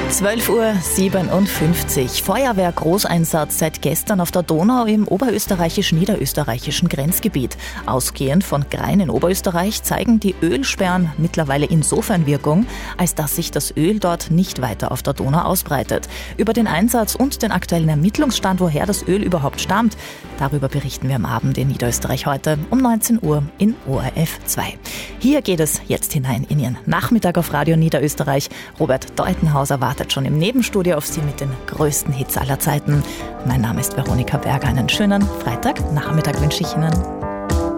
12:57 Uhr. Feuerwehr-Großeinsatz seit gestern auf der Donau im oberösterreichisch-niederösterreichischen Grenzgebiet. Ausgehend von Grein in Oberösterreich zeigen die Ölsperren mittlerweile insofern Wirkung, als dass sich das Öl dort nicht weiter auf der Donau ausbreitet. Über den Einsatz und den aktuellen Ermittlungsstand, woher das Öl überhaupt stammt, darüber berichten wir am Abend in Niederösterreich heute um 19 Uhr in ORF 2. Hier geht es jetzt hinein in Ihren Nachmittag auf Radio Niederösterreich. Robert Deutenhauser wartet schon im Nebenstudio auf Sie mit den größten Hits aller Zeiten. Mein Name ist Veronika Berger. Einen schönen Freitagnachmittag wünsche ich Ihnen.